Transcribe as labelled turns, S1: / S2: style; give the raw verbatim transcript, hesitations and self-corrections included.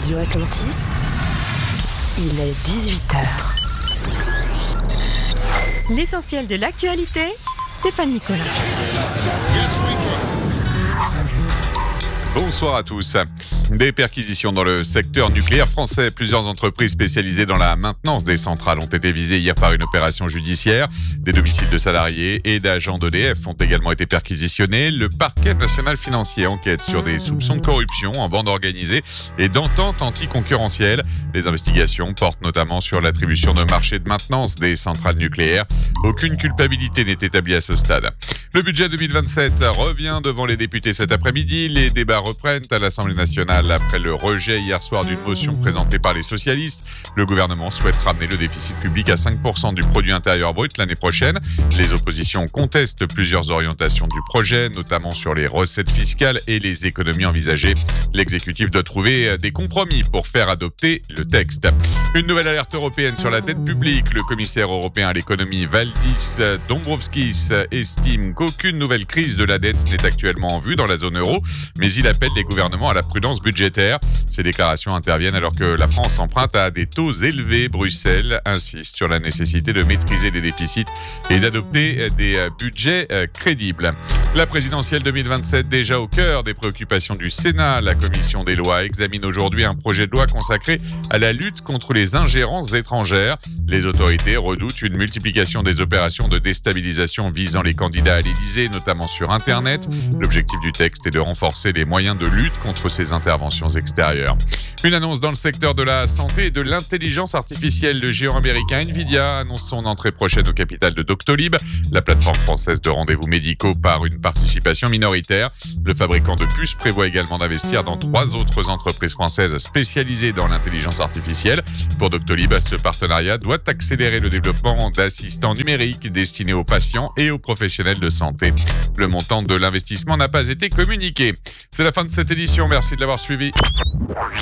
S1: Radio Atlantis, il est dix-huit heures.
S2: L'essentiel de l'actualité, Stéphane Nicolas.
S3: Bonsoir à tous. Des perquisitions dans le secteur nucléaire français. Plusieurs entreprises spécialisées dans la maintenance des centrales ont été visées hier par une opération judiciaire. Des domiciles de salariés et d'agents d'E D F ont également été perquisitionnés. Le parquet national financier enquête sur des soupçons de corruption en bande organisée et d'entente anticoncurrentielle. Les investigations portent notamment sur l'attribution de marchés de maintenance des centrales nucléaires. Aucune culpabilité n'est établie à ce stade. Le budget deux mille vingt-sept revient devant les députés cet après-midi. Les débats reprennent à l'Assemblée nationale après le rejet hier soir d'une motion présentée par les socialistes. Le gouvernement souhaite ramener le déficit public à cinq pour cent du produit intérieur brut l'année prochaine. Les oppositions contestent plusieurs orientations du projet, notamment sur les recettes fiscales et les économies envisagées. L'exécutif doit trouver des compromis pour faire adopter le texte. Une nouvelle alerte européenne sur la dette publique. Le commissaire européen à l'économie Valdis Dombrovskis estime qu'aucune nouvelle crise de la dette n'est actuellement en vue dans la zone euro, mais il appelle les gouvernements à la prudence budgétaire. Ces déclarations interviennent alors que la France emprunte à des taux élevés. Bruxelles insiste sur la nécessité de maîtriser les déficits et d'adopter des budgets crédibles. La présidentielle deux mille vingt-sept déjà au cœur des préoccupations du Sénat. La commission des lois examine aujourd'hui un projet de loi consacré à la lutte contre les ingérences étrangères. Les autorités redoutent une multiplication des opérations de déstabilisation visant les candidats à l'Élysée, notamment sur Internet. L'objectif du texte est de renforcer les moyens de lutte contre ces interventions extérieures. Une annonce dans le secteur de la santé et de l'intelligence artificielle. Le géant américain Nvidia annonce son entrée prochaine au capital de Doctolib, la plateforme française de rendez-vous médicaux par une participation minoritaire. Le fabricant de puces prévoit également d'investir dans trois autres entreprises françaises spécialisées dans l'intelligence artificielle. Pour Doctolib, ce partenariat doit accélérer le développement d'assistants numériques destinés aux patients et aux professionnels de santé. Le montant de l'investissement n'a pas été communiqué. C'est la fin de cette édition. Merci de l'avoir suivi.